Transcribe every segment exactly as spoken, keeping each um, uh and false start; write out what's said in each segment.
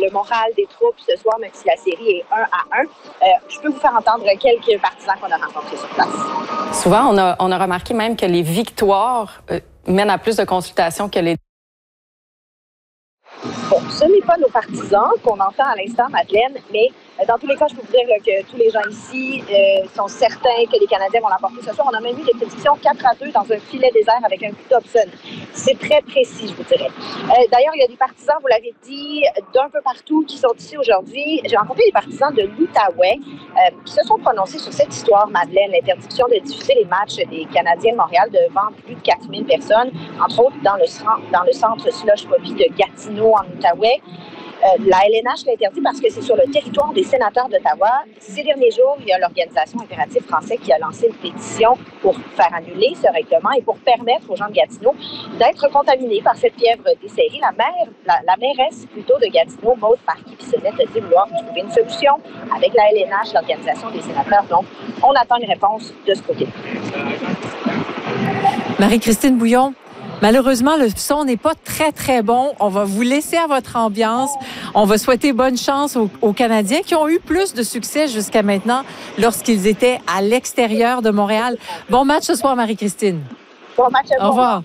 le moral des troupes ce soir, même si la série est un à un. Euh, je peux vous faire entendre quelques partisans qu'on a rencontrés sur place. Souvent, on a, on a remarqué même que les victoires euh, mènent à plus de consultations que les... Bon, ce n'est pas nos partisans qu'on entend à l'instant, Madeleine, mais euh, dans tous les cas, je peux vous dire là, que tous les gens ici euh, sont certains que les Canadiens vont l'emporter ce soir. On a même eu des prédictions quatre à deux dans un filet désert avec un but Dobson. C'est très précis, je vous dirais. Euh, d'ailleurs, il y a des partisans, vous l'avez dit, d'un peu partout qui sont ici aujourd'hui. J'ai rencontré des partisans de l'Outaouais euh, qui se sont prononcés sur cette histoire, Madeleine, l'interdiction de diffuser les matchs des Canadiens de Montréal devant plus de quatre mille personnes, entre autres dans le, dans le centre Slush Poppy de Gatineau, en Outaouais. Euh, la L N H l'interdit parce que c'est sur le territoire des sénateurs d'Ottawa. Ces derniers jours, il y a l'organisation Impératif français qui a lancé une pétition pour faire annuler ce règlement et pour permettre aux gens de Gatineau d'être contaminés par cette fièvre desserrée. La maire, la, la mairesse plutôt de Gatineau, Maude Marquis-Bissonnette, a dit vouloir trouver une solution avec la L N H, l'organisation des sénateurs. Donc, on attend une réponse de ce côté. Marie-Christine Bouillon, malheureusement, le son n'est pas très, très bon. On va vous laisser à votre ambiance. On va souhaiter bonne chance aux, aux Canadiens qui ont eu plus de succès jusqu'à maintenant lorsqu'ils étaient à l'extérieur de Montréal. Bon match ce soir, Marie-Christine. Bon match à vous. Au revoir.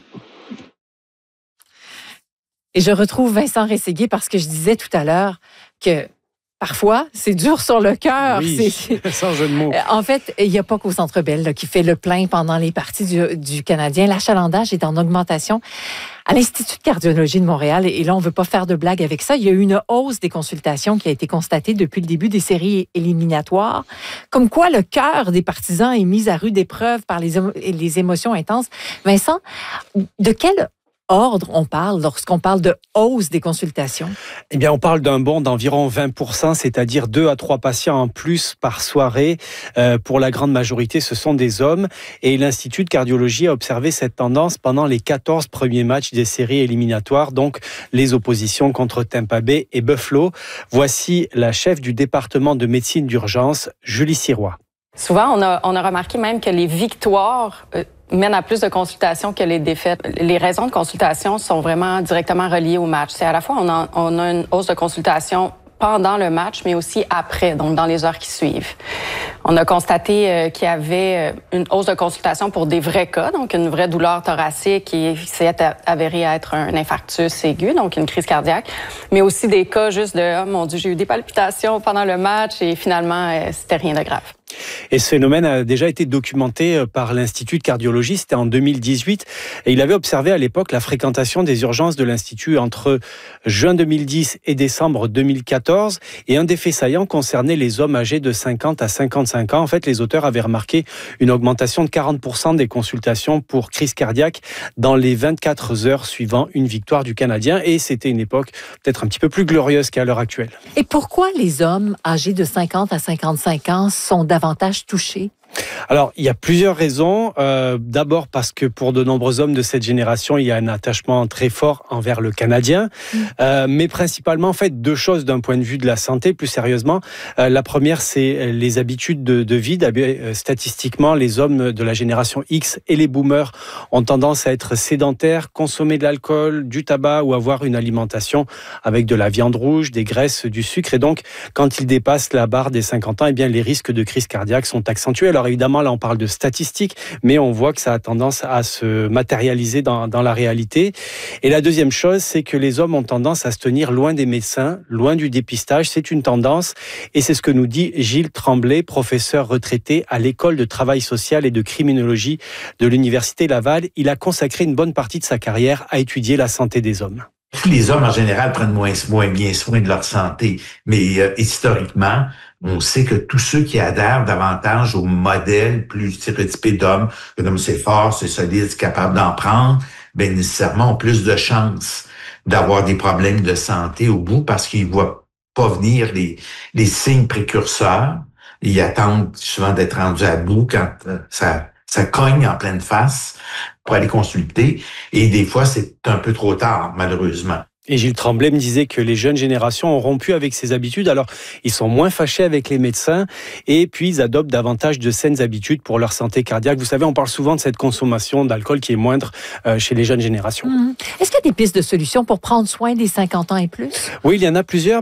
Et je retrouve Vincent Rességuier parce que je disais tout à l'heure que parfois, c'est dur sur le cœur. Oui, c'est... sans jeu de mots. En fait, il n'y a pas qu'au Centre Bell là, qui fait le plein pendant les parties du, du Canadien. L'achalandage est en augmentation à l'Institut de cardiologie de Montréal. Et là, on ne veut pas faire de blague avec ça. Il y a eu une hausse des consultations qui a été constatée depuis le début des séries éliminatoires. Comme quoi, le cœur des partisans est mis à rude épreuve par les, les émotions intenses. Vincent, de quel ordre on parle lorsqu'on parle de hausse des consultations? Eh bien, on parle d'un bond d'environ vingt pour cent, c'est-à-dire deux à trois patients en plus par soirée. Euh, pour la grande majorité, ce sont des hommes. Et l'Institut de cardiologie a observé cette tendance pendant les quatorze premiers matchs des séries éliminatoires, donc les oppositions contre Tampa Bay et Buffalo. Voici la chef du département de médecine d'urgence, Julie Sirois. Souvent, on a, on a remarqué même que les victoires euh, mènent à plus de consultations que les défaites. Les raisons de consultation sont vraiment directement reliées au match. C'est à la fois, on a, on a une hausse de consultation pendant le match, mais aussi après, donc dans les heures qui suivent. On a constaté euh, qu'il y avait une hausse de consultation pour des vrais cas, donc une vraie douleur thoracique qui s'est avérée être un infarctus aigu, donc une crise cardiaque, mais aussi des cas juste de « Oh mon Dieu, j'ai eu des palpitations pendant le match » et finalement, euh, c'était rien de grave. Et ce phénomène a déjà été documenté par l'Institut de cardiologie, c'était en deux mille dix-huit. Et il avait observé à l'époque la fréquentation des urgences de l'Institut entre juin deux mille dix et décembre deux mille quatorze. Et un des faits saillants concernait les hommes âgés de cinquante à cinquante-cinq ans. En fait, les auteurs avaient remarqué une augmentation de quarante pour cent des consultations pour crise cardiaque dans les vingt-quatre heures suivant une victoire du Canadien. Et c'était une époque peut-être un petit peu plus glorieuse qu'à l'heure actuelle. Et pourquoi les hommes âgés de cinquante à cinquante-cinq ans sont davantage touchés? Alors, il y a plusieurs raisons. Euh, d'abord parce que pour de nombreux hommes de cette génération, il y a un attachement très fort envers le Canadien. Mmh. Euh, mais principalement, en fait, deux choses d'un point de vue de la santé, plus sérieusement. Euh, la première, c'est les habitudes de, de vie. Euh, statistiquement, les hommes de la génération X et les boomers ont tendance à être sédentaires, consommer de l'alcool, du tabac ou avoir une alimentation avec de la viande rouge, des graisses, du sucre. Et donc, quand ils dépassent la barre des cinquante ans, eh bien, les risques de crise cardiaque sont accentués. Alors, évidemment, là, on parle de statistiques, mais on voit que ça a tendance à se matérialiser dans, dans la réalité. Et la deuxième chose, c'est que les hommes ont tendance à se tenir loin des médecins, loin du dépistage. C'est une tendance, et c'est ce que nous dit Gilles Tremblay, professeur retraité à l'École de travail social et de criminologie de l'Université Laval. Il a consacré une bonne partie de sa carrière à étudier la santé des hommes. Les hommes, en général, prennent moins, moins bien soin de leur santé, mais euh, historiquement, on sait que tous ceux qui adhèrent davantage au modèle plus stéréotypé d'homme, que l'homme c'est fort, c'est solide, c'est capable d'en prendre, ben nécessairement ont plus de chances d'avoir des problèmes de santé au bout parce qu'ils voient pas venir les, les signes précurseurs. Ils attendent souvent d'être rendus à bout quand euh, ça, ça cogne en pleine face pour aller consulter. Et des fois, c'est un peu trop tard, malheureusement. Et Gilles Tremblay me disait que les jeunes générations ont rompu avec ces habitudes. Alors, ils sont moins fâchés avec les médecins et puis ils adoptent davantage de saines habitudes pour leur santé cardiaque. Vous savez, on parle souvent de cette consommation d'alcool qui est moindre euh, chez les jeunes générations. Mmh. Est-ce qu'il y a des pistes de solutions pour prendre soin des cinquante ans et plus? Oui, il y en a plusieurs.